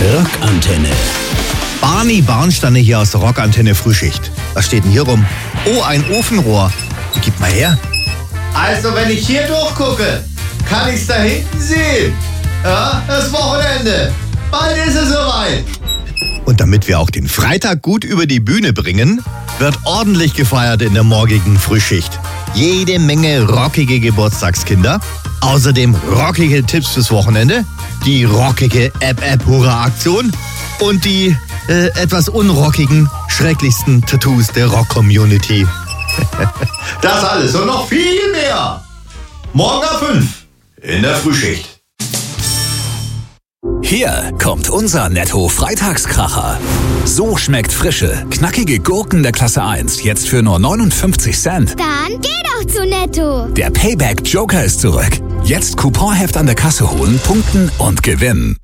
Rockantenne. Barney Barnstange hier aus der Rockantenne Frühschicht. Was steht denn hier rum? Oh, ein Ofenrohr. Gib mal her. Also, wenn ich hier durchgucke, kann ich's da hinten sehen. Ja, das Wochenende. Bald ist es soweit. Und damit wir auch den Freitag gut über die Bühne bringen, wird ordentlich gefeiert in der morgigen Frühschicht. Jede Menge rockige Geburtstagskinder. Außerdem rockige Tipps fürs Wochenende. Die rockige App-Hurra-Aktion. Und die etwas unrockigen, schrecklichsten Tattoos der Rock-Community. Das alles und noch viel mehr. Morgen ab 5 in der Frühschicht. Hier kommt unser Netto-Freitagskracher. So schmeckt frische, knackige Gurken der Klasse 1 jetzt für nur 59 Cent. Dann geh doch zu Netto. Der Payback-Joker ist zurück. Jetzt Couponheft an der Kasse holen, punkten und gewinnen.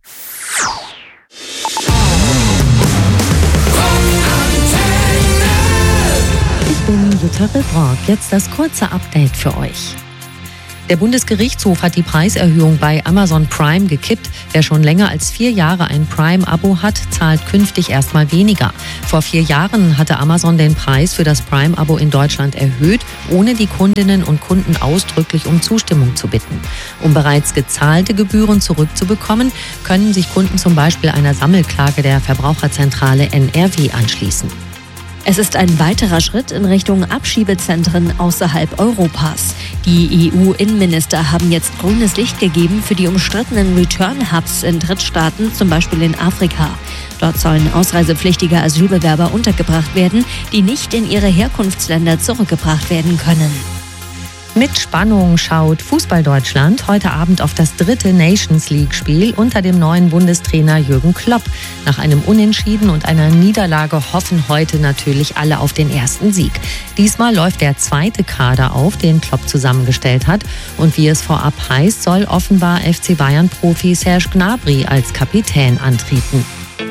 Ich bin Jutta Rebrock. Jetzt das kurze Update für euch. Der Bundesgerichtshof hat die Preiserhöhung bei Amazon Prime gekippt. Wer schon länger als 4 Jahre ein Prime-Abo hat, zahlt künftig erstmal weniger. Vor 4 Jahren hatte Amazon den Preis für das Prime-Abo in Deutschland erhöht, ohne die Kundinnen und Kunden ausdrücklich um Zustimmung zu bitten. Um bereits gezahlte Gebühren zurückzubekommen, können sich Kunden zum Beispiel einer Sammelklage der Verbraucherzentrale NRW anschließen. Es ist ein weiterer Schritt in Richtung Abschiebezentren außerhalb Europas. Die EU-Innenminister haben jetzt grünes Licht gegeben für die umstrittenen Return-Hubs in Drittstaaten, zum Beispiel in Afrika. Dort sollen ausreisepflichtige Asylbewerber untergebracht werden, die nicht in ihre Herkunftsländer zurückgebracht werden können. Mit Spannung schaut Fußball-Deutschland heute Abend auf das 3. Nations-League-Spiel unter dem neuen Bundestrainer Jürgen Klopp. Nach einem Unentschieden und einer Niederlage hoffen heute natürlich alle auf den ersten Sieg. Diesmal läuft der 2. Kader auf, den Klopp zusammengestellt hat. Und wie es vorab heißt, soll offenbar FC Bayern-Profi Serge Gnabry als Kapitän antreten.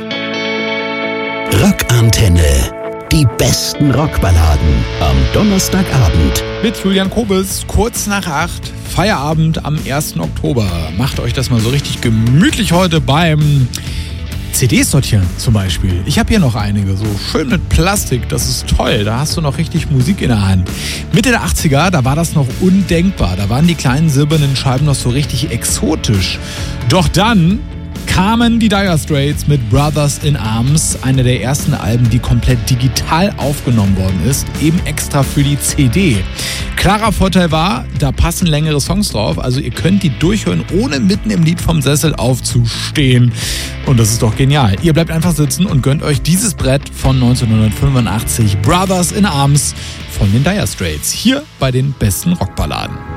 Rockantenne. Die besten Rockballaden am Donnerstagabend. Mit Julian Kobes, kurz nach 8, Feierabend am 1. Oktober. Macht euch das mal so richtig gemütlich heute beim CDs sortieren zum Beispiel. Ich habe hier noch einige, so schön mit Plastik, das ist toll. Da hast du noch richtig Musik in der Hand. Mitte der 80er, da war das noch undenkbar. Da waren die kleinen silbernen Scheiben noch so richtig exotisch. Doch dann kamen die Dire Straits mit Brothers in Arms, eine der ersten Alben, die komplett digital aufgenommen worden ist, eben extra für die CD. Klarer Vorteil war, da passen längere Songs drauf, also ihr könnt die durchhören, ohne mitten im Lied vom Sessel aufzustehen. Und das ist doch genial. Ihr bleibt einfach sitzen und gönnt euch dieses Brett von 1985, Brothers in Arms von den Dire Straits, hier bei den besten Rockballaden.